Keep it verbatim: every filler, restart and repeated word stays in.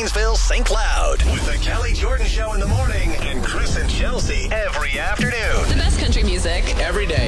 Janesville, Saint Cloud. With the Kelly Jordan Show in the morning and Chris and Chelsea every afternoon. The best country music. Every day.